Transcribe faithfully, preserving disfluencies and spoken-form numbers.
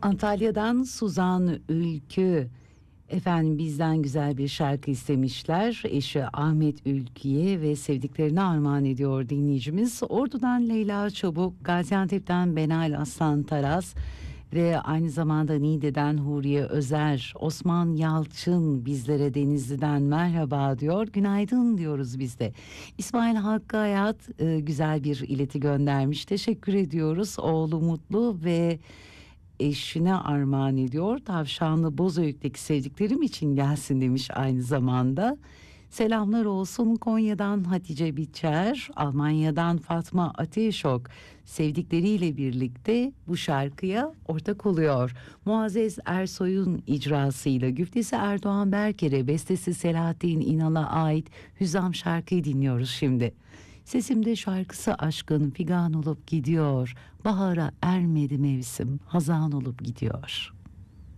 Antalya'dan Suzan Ülkü efendim bizden güzel bir şarkı istemişler. Eşi Ahmet Ülkü'ye ve sevdiklerine armağan ediyor dinleyicimiz. Ordu'dan Leyla Çabuk, Gaziantep'ten Benal Aslan Taraz ve aynı zamanda Niğde'den Huriye Özer, Osman Yalçın bizlere Denizli'den merhaba diyor. Günaydın diyoruz biz de. İsmail Hakkı Hayat e, güzel bir ileti göndermiş. Teşekkür ediyoruz. Oğlu Mutlu ve eşine armağan ediyor. Tavşanlı Bozüyük'teki sevdiklerim için gelsin demiş aynı zamanda. Selamlar olsun Konya'dan Hatice Biçer, Almanya'dan Fatma Ateşok sevdikleriyle birlikte bu şarkıya ortak oluyor. Muazzez Ersoy'un icrasıyla güftesi Erdoğan Berker'e, bestesi Selahattin İnal'a ait Hüzam şarkıyı dinliyoruz şimdi. Sesimde şarkısı aşkın figan olup gidiyor. Bahara ermedi mevsim, hazan olup gidiyor.